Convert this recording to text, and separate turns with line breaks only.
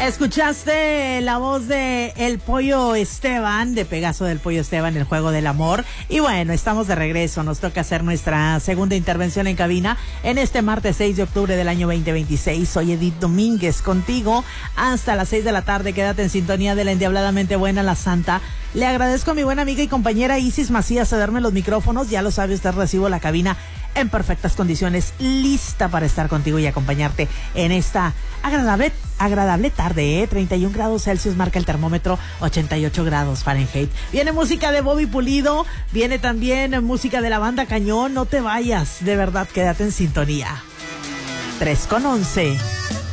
Escuchaste la voz de El Pollo Esteban, de Pegaso del Pollo Esteban, El Juego del Amor. Y bueno, estamos de regreso. Nos toca hacer nuestra segunda intervención en cabina en este martes 6 de octubre del año 2026. Soy Edith Domínguez, contigo hasta las 6 de la tarde. Quédate en sintonía de la endiabladamente buena, la santa. Le agradezco a mi buena amiga y compañera Isis Macías cederme los micrófonos. Ya lo sabe usted, recibo la cabina en perfectas condiciones, lista para estar contigo y acompañarte en esta agradable tarde, 31 grados Celsius marca el termómetro, 88 grados Fahrenheit. Viene música de Bobby Pulido, viene también música de la banda Cañón. No te vayas, de verdad, quédate en sintonía. 3:11.